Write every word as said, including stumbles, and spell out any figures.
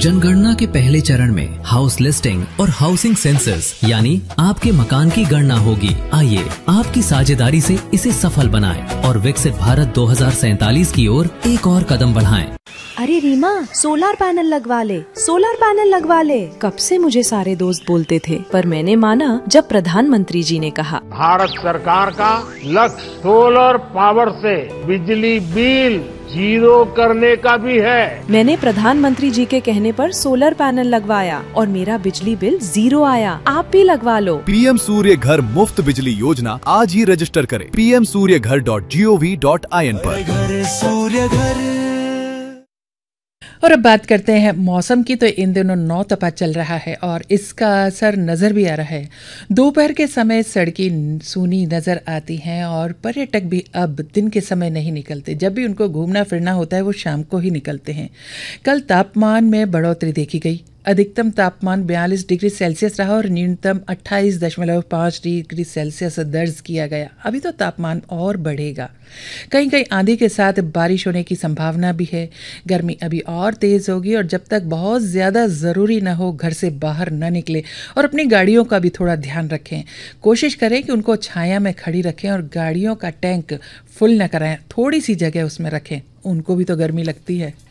जनगणना के पहले चरण में हाउस लिस्टिंग और हाउसिंग सेंसस यानी आपके मकान की गणना होगी। आइए आपकी साझेदारी से इसे सफल बनाएं और विकसित भारत दो हज़ार सैंतालीस की ओर एक और कदम बढ़ाएं। अरे रीमा, सोलर पैनल लगवा ले, सोलर पैनल लगवा ले। कब से मुझे सारे दोस्त बोलते थे, पर मैंने माना जब प्रधानमंत्री जी ने कहा। भारत सरकार का लक्ष्य सोलर पावर से बिजली बिल जीरो करने का भी है। मैंने प्रधानमंत्री जी के कहने पर सोलर पैनल लगवाया और मेरा बिजली बिल जीरो आया। आप भी लगवा लो। पीएम सूर्य घर मुफ्त बिजली योजना आज ही रजिस्टर करें पी एम सूर्य घर dot G O V dot I N पर। घर सूर्य घर। और अब बात करते हैं मौसम की। तो इन दिनों नौ तपा चल रहा है और इसका असर नज़र भी आ रहा है। दोपहर के समय सड़कें सूनी नज़र आती हैं और पर्यटक भी अब दिन के समय नहीं निकलते। जब भी उनको घूमना फिरना होता है वो शाम को ही निकलते हैं। कल तापमान में बढ़ोतरी देखी गई। अधिकतम तापमान बयालीस डिग्री सेल्सियस रहा और न्यूनतम अट्ठाईस दशमलव पाँच डिग्री सेल्सियस दर्ज किया गया। अभी तो तापमान और बढ़ेगा। कहीं कहीं आंधी के साथ बारिश होने की संभावना भी है। गर्मी अभी और तेज़ होगी और जब तक बहुत ज़्यादा ज़रूरी ना हो घर से बाहर ना निकले और अपनी गाड़ियों का भी थोड़ा ध्यान रखें। कोशिश करें कि उनको छाया में खड़ी रखें और गाड़ियों का टैंक फुल न कराएं। थोड़ी सी जगह उसमें रखें, उनको भी तो गर्मी लगती है।